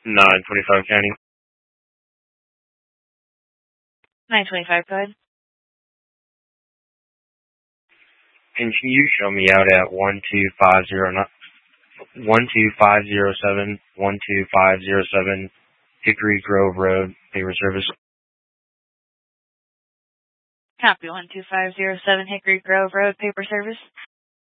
925 County. 925, go ahead. And can you show me out at 12507 Hickory Grove Road, paper service? Copy, 12507 Hickory Grove Road, paper service.